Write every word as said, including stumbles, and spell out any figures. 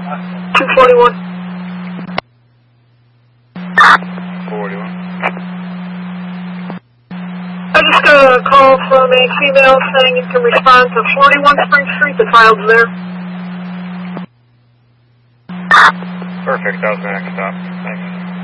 two forty-one. forty-one. I just got a call from a female saying you can respond to forty-one Spring Street. The child's there. Perfect. That was my next stop. Thanks.